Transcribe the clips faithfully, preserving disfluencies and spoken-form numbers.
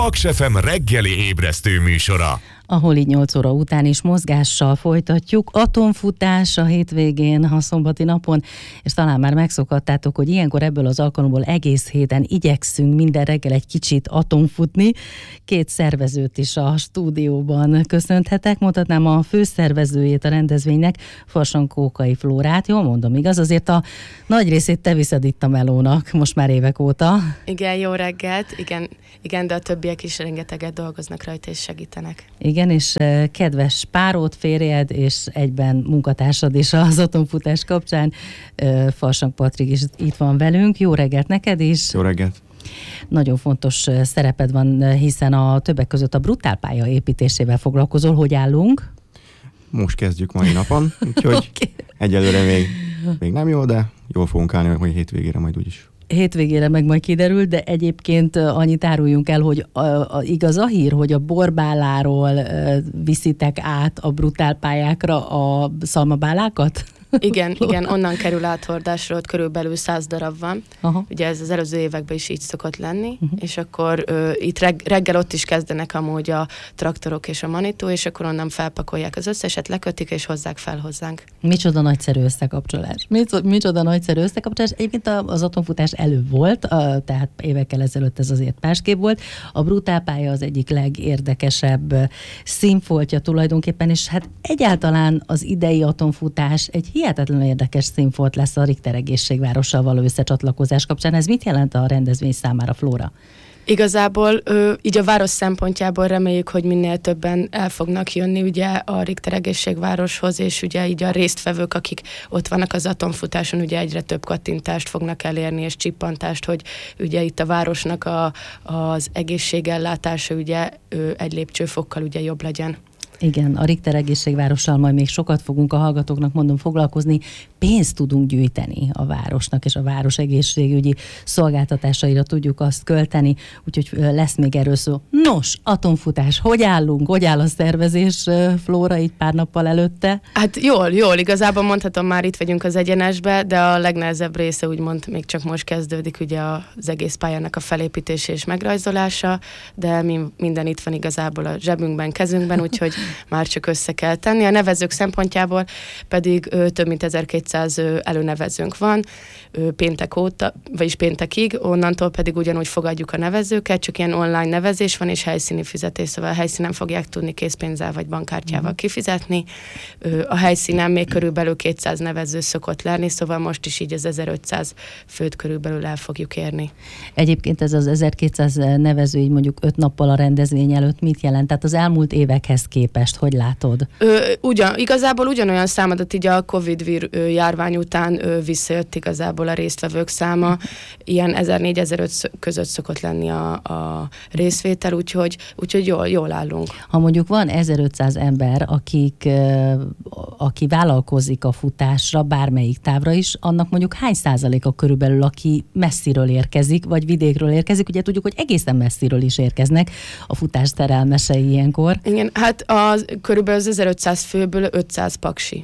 Paks ef em reggeli ébresztő műsora. Ahol így nyolc óra után is mozgással folytatjuk. Atomfutás a hétvégén, a szombati napon, és talán már megszokhattátok, hogy ilyenkor ebből az alkalomból egész héten igyekszünk minden reggel egy kicsit atomfutni. Két szervezőt is a stúdióban köszönthetek. Mondhatnám a főszervezőjét a rendezvénynek, Farsankókai Flórát. Jól mondom, igaz? Azért a nagy részét te viszed itt a melónak, most már évek óta. Igen, jó reggelt. Igen, igen, de a többiek is rengeteget dolgoznak rajta és segítenek. Igen, és kedves párod, férjed és egyben munkatársad is az atomfutás kapcsán, Farsank Patrik is itt van velünk. Jó reggelt neked is! Jó reggelt! Nagyon fontos szereped van, hiszen a többek között a brutál pálya építésével foglalkozol. Hogy állunk? Most kezdjük mai napon, úgyhogy okay. Egyelőre még, még nem jó, de jól fogunk állni, hogy hétvégére majd úgyis. Hétvégére meg majd kiderül, de egyébként annyit áruljunk el, hogy a, a, igaz a hír, hogy a borbáláról uh, viszitek át a brutál pályákra a szalmabálákat? Igen, igen, onnan kerül áthordásra, ott körülbelül száz darab van. Aha. Ugye ez az előző években is így szokott lenni, uh-huh. és akkor ö, itt reg, reggel ott is kezdenek amúgy a traktorok és a manitó, és akkor onnan felpakolják az összeset, lekötik és hozzák fel hozzánk. Micsoda nagyszerű összekapcsolás. Micsoda nagyszerű összekapcsolás. Egyébként az atomfutás előbb volt, tehát évekkel ezelőtt ez azért másképp volt. A brutálpálya az egyik legérdekesebb színfoltja tulajdonképpen, és hát egyáltalán az idei atomfutás egy hihetetlenül érdekes színfolt lesz a Richter egészségvárossal való összecsatlakozás kapcsán. Ez mit jelent a rendezvény számára, Flóra? Igazából ö, így a város szempontjából reméljük, hogy minél többen el fognak jönni ugye a Richter egészségvároshoz, és ugye így a résztvevők, akik ott vannak az atomfutáson, ugye egyre több kattintást fognak elérni, és csippantást, hogy ugye itt a városnak a, az egészségellátása ugye ö, egy lépcsőfokkal ugye jobb legyen. Igen, a Richter egészségvárossal majd még sokat fogunk a hallgatóknak, mondom, foglalkozni. Pénzt tudunk gyűjteni a városnak, és a város egészségügyi szolgáltatásaira tudjuk azt költeni, úgyhogy lesz még erről szó. Nos, atomfutás, hogy állunk? Hogy áll a szervezés, Flóra, így pár nappal előtte? Hát jól, jól. Igazából mondhatom, már itt vagyunk az egyenesbe, de a legnehezebb része úgymond még csak most kezdődik, ugye az egész pályának a felépítése és megrajzolása, de minden itt van igazából a zsebünkben, kezünkben, úgyhogy már csak össze kell tenni. A nevezők szempontjából pedig ö, több mint ezerkétszáz ö, előnevezőnk van ö, péntek óta, vagyis péntekig, onnantól pedig ugyanúgy fogadjuk a nevezőket, csak ilyen online nevezés van, és helyszíni fizetés, szóval a helyszínen fogják tudni készpénzzel vagy bankkártyával kifizetni. Ö, a helyszínen még körülbelül kétszáz nevező szokott lenni, szóval most is így az ezerötszáz főt körülbelül el fogjuk érni. Egyébként ez az ezerkétszáz nevező így mondjuk öt nappal a rendezvény előtt mit jelent? Tehát az elmúlt évekhez képest hogy látod? Ö, ugyan, igazából ugyanolyan számadat így a Covid vír, ö, járvány után ö, visszajött igazából a résztvevők száma. Ilyen ezernégy-ezeröt között szokott lenni a, a részvétel, úgyhogy, úgyhogy jól, jól állunk. Ha mondjuk van ezerötszáz ember, akik, ö, aki vállalkozik a futásra, bármelyik távra is, annak mondjuk hány százaléka körülbelül, aki messziről érkezik, vagy vidékről érkezik? Ugye tudjuk, hogy egészen messziről is érkeznek a futás szerelmesei ilyenkor. Igen, hát a Az, körülbelül az ezerötszáz főből ötszáz paksi.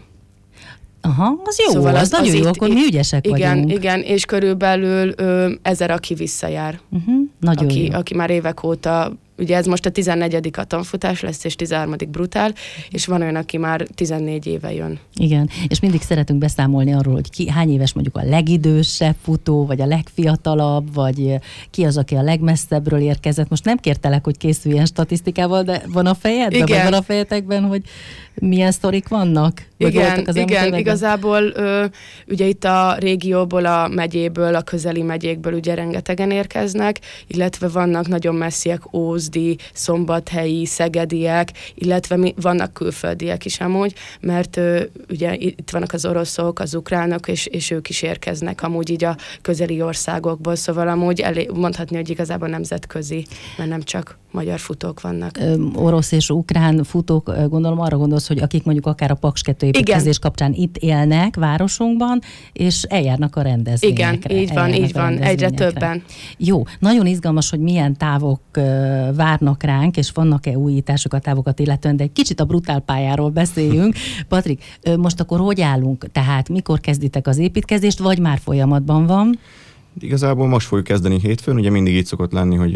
Aha, az jó, szóval az, az nagyon az jó, itt, akkor itt, mi ügyesek igen, vagyunk. Igen, és körülbelül ö, ezer, aki visszajár. Uh-huh, nagyon aki, jó. aki már évek óta, ugye ez most a tizennegyedik atomfutás lesz, és tizenharmadik brutál, és van olyan, aki már tizennégy éve jön. Igen, és mindig szeretünk beszámolni arról, hogy ki, hány éves mondjuk a legidősebb futó, vagy a legfiatalabb, vagy ki az, aki a legmesszebbről érkezett. Most nem kértelek, hogy készülj ilyen statisztikával, de van a fejedben, vagy van a fejetekben, hogy milyen sztorik vannak? Igen, igen, igazából ö, ugye itt a régióból, a megyéből, a közeli megyékből ugye rengetegen érkeznek, illetve vannak nagyon messziek, ózdi, szombathelyi, szegediek, illetve mi, vannak külföldiek is amúgy, mert ö, ugye itt vannak az oroszok, az ukránok, és, és ők is érkeznek amúgy így a közeli országokból, szóval amúgy elég, mondhatni, hogy igazából nemzetközi, mert nem csak magyar futók vannak. Ö, orosz és ukrán futók, gondolom arra gondolsz, hogy akik mondjuk akár a Paks kettő építkezés kapcsán itt élnek városunkban, és eljárnak a rendezvényekre. Igen, így van, így van, egyre többen. Jó, nagyon izgalmas, hogy milyen távok uh, várnak ránk, és vannak-e újítások a távokat illetően, de egy kicsit a brutál pályáról beszéljünk. Patrik, uh, most akkor hogy állunk? Tehát mikor kezditek az építkezést, vagy már folyamatban van? Igazából most fogjuk kezdeni hétfőn, ugye mindig így szokott lenni, hogy az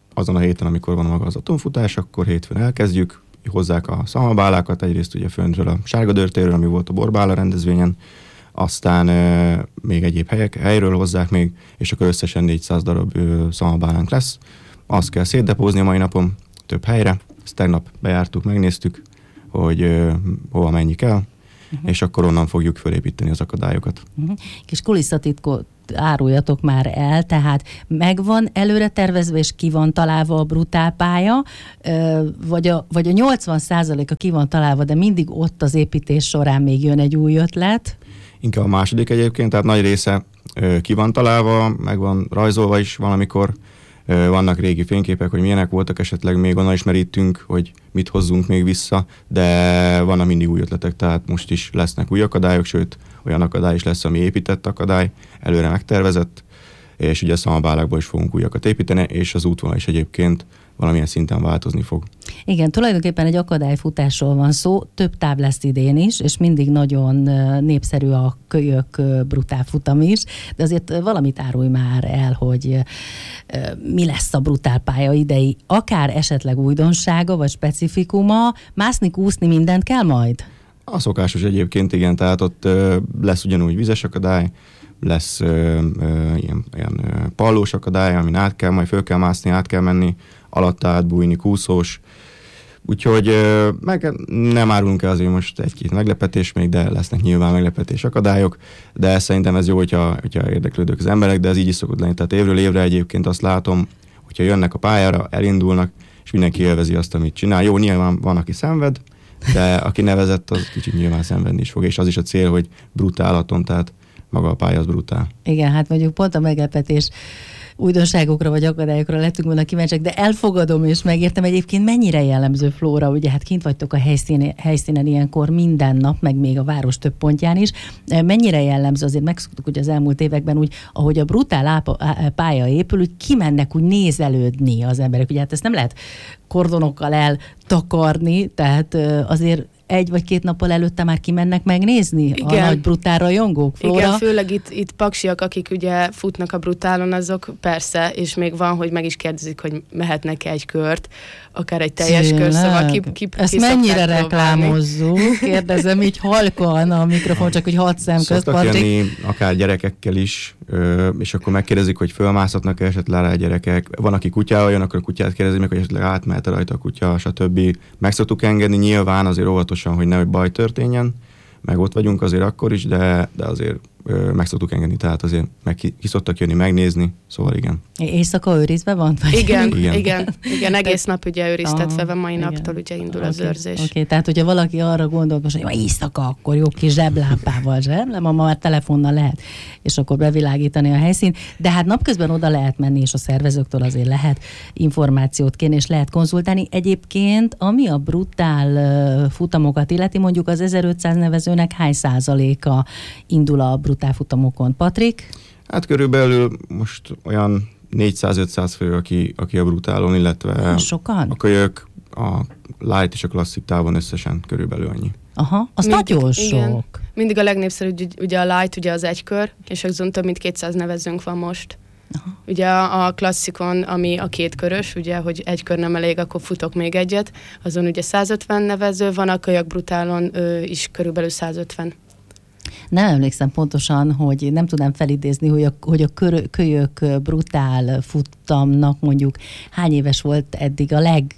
azon a héten, amikor van maga az atomfutás, akkor hétfőn elkezdjük, hozzák a szalmabálákat, egyrészt ugye föntről a Sárga Dörtéről, ami volt a borbála rendezvényen, aztán e, még egyéb helyek, helyről hozzák még, és akkor összesen négyszáz darab szalmabálánk lesz. Azt kell szétdepózni a mai napon több helyre, ezt tegnap bejártuk, megnéztük, hogy e, hova mennyi kell, uh-huh. és akkor onnan fogjuk fölépíteni az akadályokat. Uh-huh. Kis kulisszatitkot áruljatok már el, tehát megvan előre tervezve, és ki van találva a brutál pálya, vagy a, vagy a nyolcvan százaléka ki van találva, de mindig ott az építés során még jön egy új ötlet? Inkább a második egyébként, tehát nagy része ki van találva, meg van rajzolva is valamikor, vannak régi fényképek, hogy milyenek voltak, esetleg még onnan is merítünk, hogy mit hozzunk még vissza, de vannak mindig új ötletek, tehát most is lesznek új akadályok, sőt, olyan akadály is lesz, ami épített akadály, előre megtervezett, és ugye szalmabálákból is fogunk újakat építeni, és az útvonal is egyébként valamilyen szinten változni fog. Igen, tulajdonképpen egy akadályfutásról van szó, több táv lesz idén is, és mindig nagyon népszerű a kölyök brutál futam is, de azért valamit árulj már el, hogy mi lesz a brutál pálya idei, akár esetleg újdonsága, vagy specifikuma, mászni, kúszni, mindent kell majd? A szokásos egyébként, igen, tehát ott ö, lesz ugyanúgy vizes akadály, lesz ö, ö, ilyen, ilyen ö, pallós akadály, amin át kell, majd föl kell mászni, át kell menni, alatt átbújni, kúszós. Úgyhogy ö, meg nem árulunk el azért most egy-két meglepetés még, de lesznek nyilván meglepetés akadályok, de szerintem ez jó, hogyha, hogyha érdeklődők az emberek, de ez így is szokott lenni. Tehát évről évre egyébként azt látom, hogyha jönnek a pályára, elindulnak, és mindenki élvezi azt, amit csinál. Jó, nyilván van, aki szenved, de aki nevezett, az kicsit nyilván szenvedni is fog, és az is a cél, hogy brutálaton, tehát maga a pálya az brutál. Igen, hát mondjuk pont a meglepetés újdonságokra vagy akadályokra lettünk volna kíváncsiak, de elfogadom és megértem egyébként mennyire jellemző, Flóra, ugye hát kint vagytok a helyszínen, helyszínen ilyenkor minden nap, meg még a város több pontján is. Mennyire jellemző, azért megszoktuk ugye az elmúlt években úgy, ahogy a brutál pálya épül, úgy kimennek úgy nézelődni az emberek. Ugye hát ezt nem lehet kordonokkal eltakarni, tehát azért egy vagy két nappal előtte már kimennek megnézni? Igen. A nagy brutál rajongók, Flóra? Igen, főleg itt, itt paksiak, akik ugye futnak a brutálon, azok persze, és még van, hogy meg is kérdezik, hogy mehetnek egy kört, akár egy teljes Tényleg? kör, szóval ki, ki, Ezt ki mennyire reklámozzuk? Kérdezem így halkan a mikrofon, csak hogy hat szem közt. Szoktak jönni akár gyerekekkel is, és akkor megkérdezik, hogy fölmászhatnak-e esetleg rá a gyerekek. Van, aki kutyával jön, akkor a kutyát kérdezi meg, hogy esetleg átmehet rajta a kutya, stb. Meg szoktuk engedni, nyilván azért óvatosan, hogy nehogy baj történjen, meg ott vagyunk azért akkor is, de, de azért ö, meg szoktuk engedni, tehát azért meg ki, ki szoktak jönni megnézni, szóval igen. Éjszaka őrizve van? Vagy? Igen, igen, igen, igen, egész nap ugye őriztetve van, mai igen. naptól ugye indul okay. az őrzés. Oké, okay. Tehát hogyha valaki arra gondolt most, hogy éjszaka, akkor jó kis zseblámpával, zseblem, ma már telefonnal lehet, és akkor bevilágítani a helyszínt, de hát napközben oda lehet menni, és a szervezőktől azért lehet információt kérni, és lehet konzultálni. Egyébként, ami a brutál futamokat illeti, mondjuk az ezerötszáz nevezőnek hány százaléka indul a brutál futamokon? Patrik? Hát körülbelül most olyan négyszáz-ötszáz fő, aki, aki a brutálon, illetve sokan? A kölyök, a light és a klasszik távon összesen körülbelül annyi. Aha, az mindig, nagyon sok. Igen. Mindig a legnépszerűbb ugye a light, ugye az egy kör, és azon több mint kétszáz nevezőnk van most. Aha. Ugye a, a klasszikon, ami a kétkörös, ugye, hogy egy kör nem elég, akkor futok még egyet, azon ugye százötven nevező van, a kölyök brutálon ő, is körülbelül százötven. Nem emlékszem pontosan, hogy nem tudnám felidézni, hogy a, hogy a kör, kölyök brutál futamnak mondjuk hány éves volt eddig a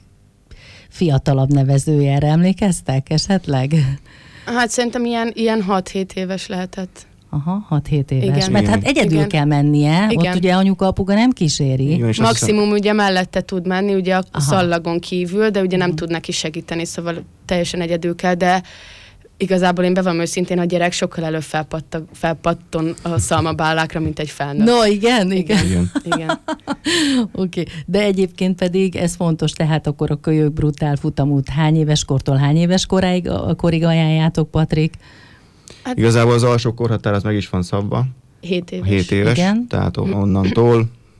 legfiatalabb nevezője, erre emlékeztek esetleg? Hát szerintem ilyen, ilyen hat-hét éves lehetett. Aha, hat-hét éves. Igen. Mert hát egyedül Igen. kell mennie, Igen. ott ugye anyuka, apuka nem kíséri. Igen, maximum hiszem... ugye mellette tud menni, ugye a Aha. szallagon kívül, de ugye nem uh-huh. tud neki segíteni, szóval teljesen egyedül kell, de igazából én bevallom őszintén, a gyerek sokkal előbb felpattan, felpatton a szalmabálákra, mint egy felnőtt. No, igen, igen. igen. igen. Oké, okay. De egyébként pedig ez fontos, tehát akkor a kölyök brutál futamút hány éves kortól hány éves koráig, a korig ajánljátok, Patrik? Hát, igazából az alsó korhatár az meg is van szabva. hét éves. hét éves, igen. Tehát onnantól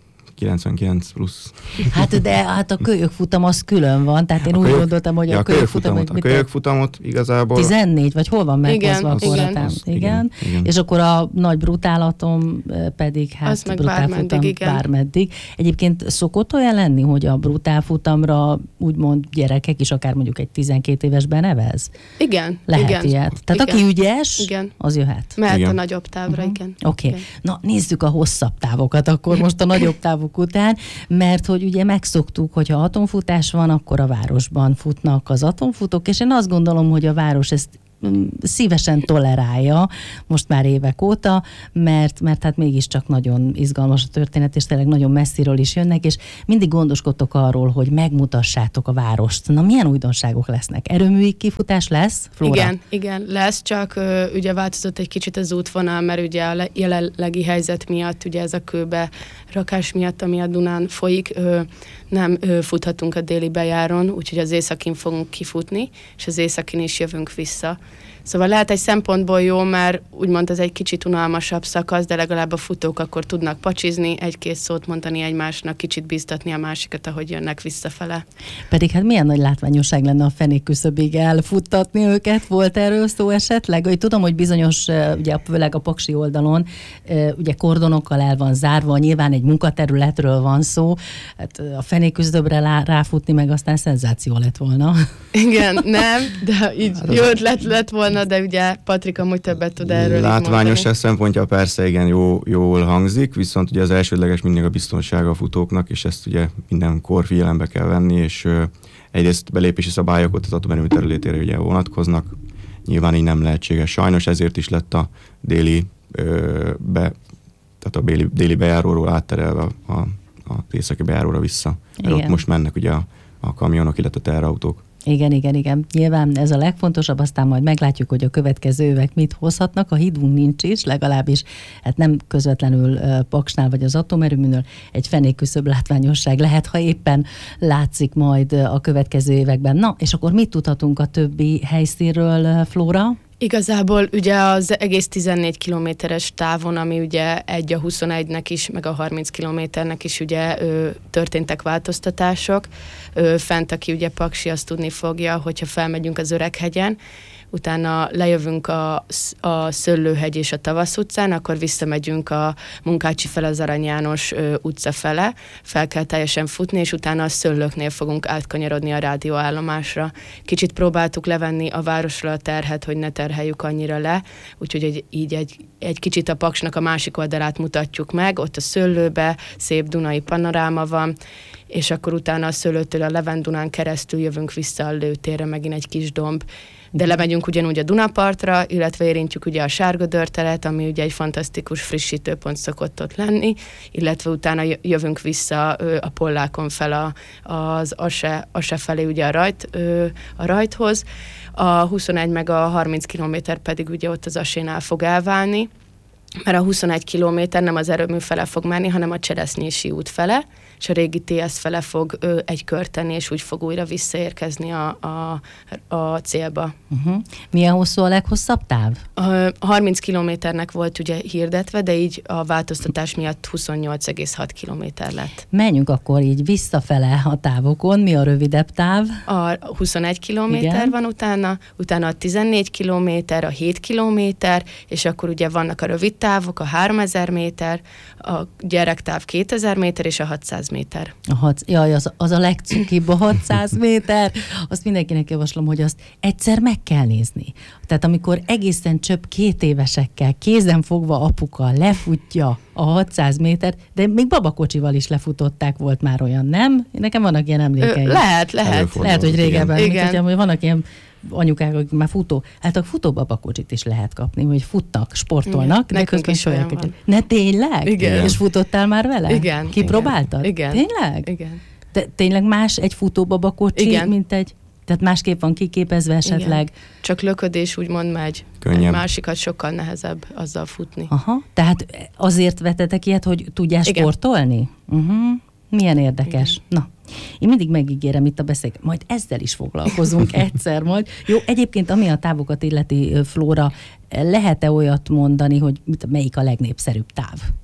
kilencvenkilenc plusz. Hát de hát a kölyökfutam az külön van, tehát én A úgy kölyök- gondoltam, hogy ja, a kölyökfutam... hogy a mit- kölyökfutamot igazából... tizennégy, vagy hol van meghozva a Igen, korhatár? Az- Igen. igen, igen. És akkor a nagy brutálatom eh, pedig hát Az meg brutálfutam bármeddig, igen. bármeddig. Egyébként szokott olyan lenni, hogy a brutálfutamra úgymond gyerekek is akár mondjuk egy tizenkét évesben nevez? Igen, Lehet igen. ilyet. Tehát igen. aki ügyes, Igen. az jöhet. Mehet Igen. a nagyobb távra, Uh-huh. igen. Oké, okay. Igen. Na nézzük a hosszabb távokat akkor most a nagyobb távok után, mert hogy ugye megszoktuk, hogyha atomfutás van, akkor a városban futnak az atomfutók, és én azt gondolom, hogy a város ezt mm, szívesen tolerálja most már évek óta, mert, mert hát mégiscsak nagyon izgalmas a történet, és tényleg nagyon messziről is jönnek, és mindig gondoskodtok arról, hogy megmutassátok a várost. Na milyen újdonságok lesznek? Erőműi kifutás lesz, Flóra? Igen, igen, lesz, csak ö, ugye változott egy kicsit az útvonal, mert ugye a le- jelenlegi helyzet miatt, ugye ez a kőbe rakás miatt, ami a Dunán folyik, ö, nem ö, futhatunk a déli bejáron, úgyhogy az északin fogunk kifutni, és az északin is jövünk vissza. Szóval lehet egy szempontból jó, mert úgymond ez egy kicsit unalmasabb szakasz, de legalább a futók akkor tudnak pacsizni, egy-két szót mondani egymásnak, kicsit bíztatni a másikat, ahogy jönnek visszafele. Pedig hát milyen nagy látványosság lenne a fenék küszöbig elfuttatni őket. Volt erről szó esetleg? Úgy tudom, hogy bizonyos, ugye főleg a paksi oldalon, ugye kordonokkal el van zárva, nyilván egy munkaterületről van szó, hát a fenék küszöbre ráfutni meg aztán szenzáció lett volna. Igen, nem, de így jó ötlet lett volna, de ugye Patrik amúgy többet tud erről Látványos szempontja persze igen jó, jól hangzik, viszont ugye az elsődleges mindig a biztonsága a futóknak, és ezt ugye mindenkor figyelembe kell venni, és uh, egyrészt belépési szabályok ott az atomerőmű területére ugye vonatkoznak, nyilván így nem lehetséges. Sajnos ezért is lett a déli, uh, be, tehát a déli, déli bejáróról átterelve a, a északi bejáróra vissza. Mert ott most mennek ugye a, a kamionok, illetve a teherautók. Igen, igen, igen. Nyilván ez a legfontosabb, aztán majd meglátjuk, hogy a következő évek mit hozhatnak. A hídunk nincs is, legalábbis hát nem közvetlenül uh, Paksnál vagy az atomerőműnél egy fenékküszöbb látványosság lehet, ha éppen látszik majd uh, a következő években. Na, és akkor mit tudhatunk a többi helyszínről, uh, Flóra? Igazából ugye az egész tizennégy kilométeres távon, ami ugye egy a huszonegynek is, meg a harminc kilométernek is ugye ö, történtek változtatások. Ö, fent, aki ugye paksi, azt tudni fogja, hogyha felmegyünk az Öreghegyen, utána lejövünk a, a Szöllőhegy és a Tavasz utcán, akkor visszamegyünk a Munkácsi fel az Arany János ö, utca fele, fel kell teljesen futni, és utána a Szöllőknél fogunk átkanyarodni a rádióállomásra. Kicsit próbáltuk levenni a városra a terhet, hogy ne terheljük annyira le, úgyhogy egy, így egy, egy kicsit a Paksnak a másik oldalát mutatjuk meg, ott a Szöllőbe szép dunai panoráma van, és akkor utána a Szöllőtől a Levendunán keresztül jövünk vissza a lőtérre, megint egy kis domb. De lemegyünk ugyanúgy a Dunapartra, illetve érintjük ugye a Sárga-Dörtelet, ami ugye egy fantasztikus frissítőpont szokott ott lenni, illetve utána jövünk vissza a Pollákon fel a, az Ase, Ase felé ugye a, rajt, a rajthoz. A huszonegy meg a harminc kilométer pedig ugye ott az Asénál fog elválni, mert a huszonegy kilométer nem az erőmű fele fog menni, hanem a Cseresznyési út fele, és a régi té es fele fog ö, egy kört tenni, és úgy fog újra visszaérkezni a, a, a célba. Uh-huh. Milyen hosszú a leghosszabb táv? A harminc kilométernek volt ugye hirdetve, de így a változtatás miatt huszonnyolc egész hat kilométer lett. Menjünk akkor így visszafele a távokon. Mi a rövidebb táv? A huszonegy kilométer van utána, utána a tizennégy kilométer, a hét kilométer, és akkor ugye vannak a rövid távok, a háromezer méter, a gyerektáv kétezer méter, és a hatszáz méter. A hat, jaj, az, az a legcukibb, a hatszáz méter. Azt mindenkinek javaslom, hogy azt egyszer meg kell nézni. Tehát amikor egészen csöpp két évesekkel kézen fogva apuka lefutja a hatszáz métert, de még babakocsival is lefutották, volt már olyan, nem? Nekem vannak ilyen emlékeim. Ö, lehet, lehet. Előfordul. Lehet, hogy régebben. Igen. Mint, hogyha vannak ilyen anyukák, akik már futó, hát a futóbabakocsit is lehet kapni, hogy futnak, sportolnak, de Nekünk közben is olyan solyák. van. Ne tényleg? Igen. És futottál már vele? Igen. Kipróbáltad? Igen. Tényleg? Igen. De tényleg más egy futóbabakocsi, Igen. mint egy... Tehát másképp van kiképezve esetleg. Igen. Csak löködés úgymond megy. Könnyebb. Egy másikat sokkal nehezebb azzal futni. Aha, tehát azért vetetek ilyet, hogy tudjál Igen. sportolni? Uh-huh. Milyen érdekes. Igen. Na, én mindig megígérem itt a beszél, majd ezzel is foglalkozunk egyszer majd. Jó, egyébként ami a távokat illeti, Flóra, lehet-e olyat mondani, hogy mit, melyik a legnépszerűbb táv?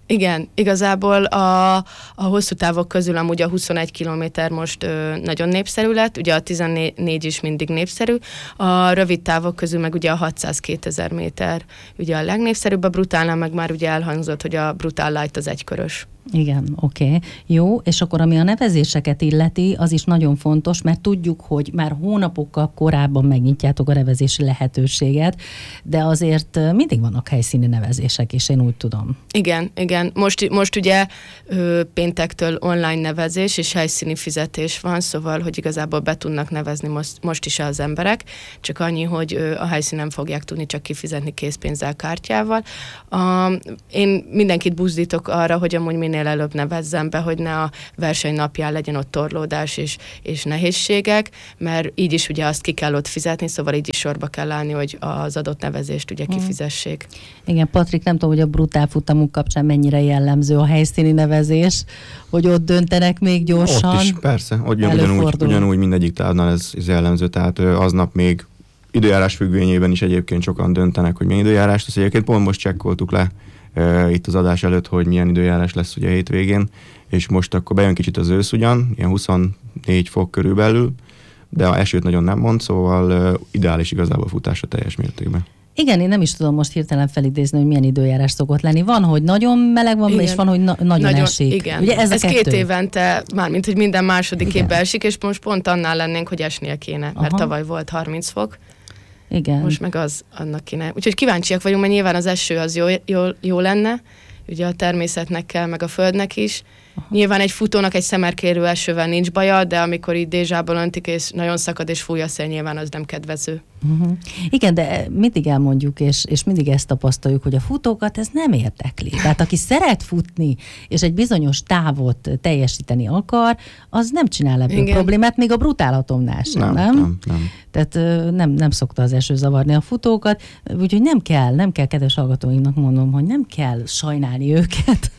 Igen, igazából a, a hosszú távok közül amúgy a huszonegy kilométer most ö, nagyon népszerű lett, ugye a tizennégy is mindig népszerű, a rövid távok közül meg ugye a hatszázkétezer méter ugye a legnépszerűbb, a brutálnál meg már ugye elhangzott, hogy a brutál light az egykörös. Igen, oké. Okay. Jó, és akkor ami a nevezéseket illeti, az is nagyon fontos, mert tudjuk, hogy már hónapokkal korábban megnyitjátok a nevezési lehetőséget, de azért mindig vannak helyszíni nevezések is, én úgy tudom. Igen, igen. Most, most ugye ö, péntektől online nevezés és helyszíni fizetés van, szóval, hogy igazából be tudnak nevezni most, most is az emberek, csak annyi, hogy ö, a helyszínen fogják tudni csak kifizetni készpénzzel, kártyával. A, én mindenkit buzdítok arra, hogy amúgy minél előbb nevezzem be, hogy ne a verseny napján legyen ott torlódás és, és nehézségek, mert így is ugye azt ki kell ott fizetni, szóval így is sorba kell állni, hogy az adott nevezést ugye kifizessék. Igen, Patrik, nem tudom, hogy a brutál futamuk kapcsán mennyire jellemző a helyszíni nevezés, hogy ott döntenek még gyorsan. Ott is, persze, ott ugyanúgy, ugyanúgy mindegyik távnál ez, ez jellemző, tehát aznap még időjárás függvényében is egyébként sokan döntenek, hogy milyen időjárást lesz. Egyébként pont most csekkoltuk le uh, itt az adás előtt, hogy milyen időjárás lesz ugye a hétvégén, és most akkor bejön kicsit az ősz ugyan, ilyen huszonnégy fok körülbelül, de a esőt nagyon nem mond, szóval uh, ideális igazából a futásra teljes mértékben. Igen, én nem is tudom most hirtelen felidézni, hogy milyen időjárás szokott lenni. Van, hogy nagyon meleg van, igen. És van, hogy na- nagyon, nagyon esik. Igen. Ugye ez, ez a két évente, mármint, hogy minden második igen. évben esik, és most pont annál lennénk, hogy esnie kéne, mert aha. tavaly volt harminc fok. Igen. Most meg az annak kéne. Úgyhogy kíváncsiak vagyunk, mert nyilván az eső az jó, jó, jó lenne, ugye a természetnek kell, meg a földnek is. Aha. Nyilván egy futónak egy szemerkérő esővel nincs baja, de amikor így dézsából öntik, és nagyon szakad és fúj a szél, nyilván az nem kedvező. Uh-huh. Igen, de mindig elmondjuk, és, és mindig ezt tapasztaljuk, hogy a futókat ez nem érdekli. Tehát aki szeret futni, és egy bizonyos távot teljesíteni akar, az nem csinál ebből igen. problémát, még a brutálatomnál sem, nem? Nem, nem, nem. Tehát nem, nem szokta az eső zavarni a futókat, úgyhogy nem kell, nem kell, kedves hallgatóinknak mondom, hogy nem kell sajnálni őket,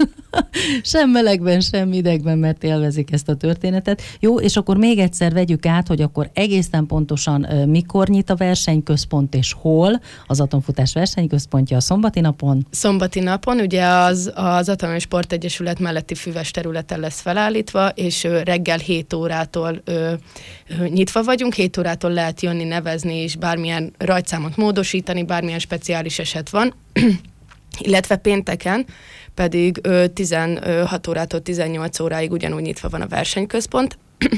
sem melegben, sem idegben, mert élvezik ezt a történetet. Jó, és akkor még egyszer vegyük át, hogy akkor egészen pontosan mikor nyit a versenyközpont és hol az Atomfutás versenyközpontja a szombati napon? Szombati napon, ugye az, az Atomi Sportegyesület melletti füves területen lesz felállítva, és ö, reggel hét órától ö, ö, nyitva vagyunk, hét órától lehet jönni, nevezni, és bármilyen rajtszámot módosítani, bármilyen speciális eset van, illetve pénteken pedig ö, tizenhat órától tizennyolc óráig ugyanúgy nyitva van a versenyközpont,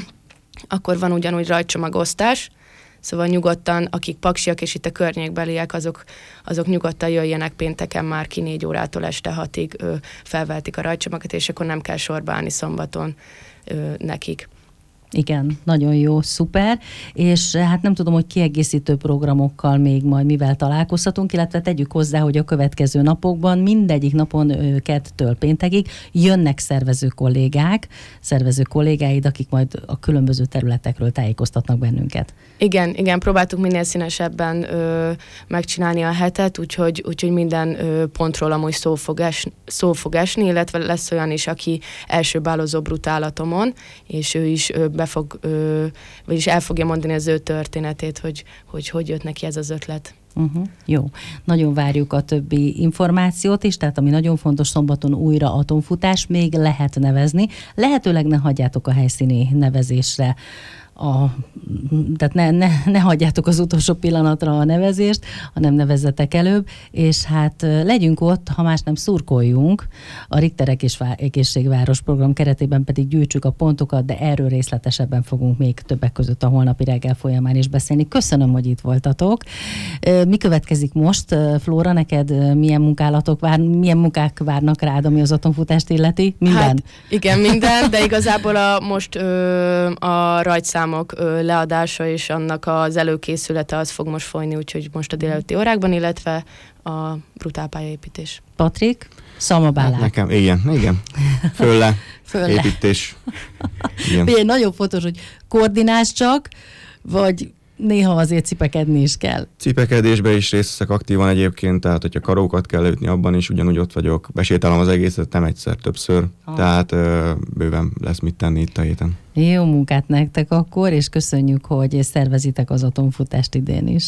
akkor van ugyanúgy rajtcsomagosztás, szóval nyugodtan, akik paksiak és itt a környékbeliek, azok, azok nyugodtan jöjjenek pénteken már ki négy órától este hatig ö, felveltik a rajtcsomagot, és akkor nem kell sorba állni szombaton ö, nekik. Igen, nagyon jó, szuper, és hát nem tudom, hogy kiegészítő programokkal még majd mivel találkozhatunk, illetve tegyük hozzá, hogy a következő napokban mindegyik napon kettől péntekig jönnek szervező kollégák, szervező kollégáid, akik majd a különböző területekről tájékoztatnak bennünket. Igen, igen, próbáltuk minél színesebben ö, megcsinálni a hetet, úgyhogy, úgyhogy minden ö, pontról amúgy szó fog, es, szó fog esni, illetve lesz olyan is, aki első bálozó brutálatomon, és ő is ö, be fog, ö, vagyis el fogja mondani az ő történetét, hogy hogy, hogy jött neki ez az ötlet. Uh-huh. Jó. Nagyon várjuk a többi információt is, tehát ami nagyon fontos, szombaton újra atomfutás, még lehet nevezni. Lehetőleg ne hagyjátok a helyszíni nevezésre A, tehát ne, ne, ne hagyjátok az utolsó pillanatra a nevezést, hanem nevezzetek előbb, és hát legyünk ott, ha más nem szurkoljunk, a Richter Egészségváros program keretében pedig gyűjtsük a pontokat, de erről részletesebben fogunk még többek között a holnapi reggel folyamán is beszélni. Köszönöm, hogy itt voltatok. Mi következik most? Flóra, neked milyen munkálatok vár, milyen munkák várnak rád, ami az atomfutást illeti? Minden? Hát, igen, minden, de igazából a, most ö, a rajtszám leadása és annak az előkészülete az fog most folyni, úgyhogy most a délelőtti órákban, illetve a brutál pályaépítés. Patrik, szalmabálák. Hát nekem, igen, igen. Fölle, Fölle. építés. Igen. Ugye, nagyon fontos, hogy koordinálsz csak, vagy néha azért cipekedni is kell. Cipekedésbe is részt veszek aktívan egyébként, tehát hogyha karókat kell ütni, abban is ugyanúgy ott vagyok. Besétálom az egészet, nem egyszer, többször. Ah. Tehát ö, bőven lesz mit tenni itt a héten. Jó munkát nektek akkor, és köszönjük, hogy szervezitek az atomfutást idén is.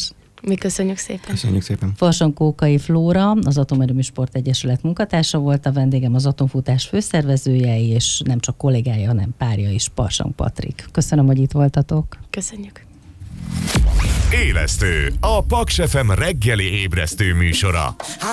Mi köszönjük szépen. Köszönjük szépen. Farsankókai Flóra, az Atomerőmű Sport Egyesület munkatársa volt a vendégem, az atomfutás főszervezője, és nem csak kollégája, hanem párja is, Parsank Patrik. Köszönöm, hogy itt voltatok. Köszönjük. Élesztő, a Paks ef em reggeli ébresztő műsora.